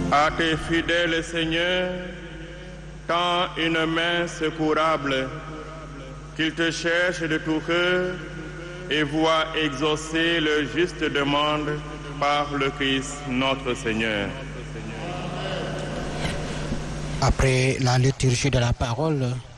À tes fidèles, Seigneur, tends une main secourable, qu'ils te cherchent de tout cœur et voient exaucer leur juste demande par le Christ notre Seigneur. Après la liturgie de la parole,